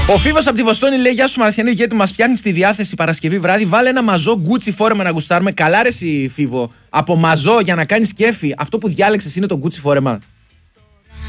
Ο Φίβος από τη Βοστόνη λέει: Γεια σου Μαραθιανή, γιατί μας φτιάχνει τη διάθεση Παρασκευή βράδυ. Βάλε ένα μαζό Gucci φόρεμα να γουστάρουμε. Καλά, ρε εσύ, Φίβο. Από μαζό για να κάνεις κέφι. Αυτό που διάλεξες είναι το Gucci φόρεμα.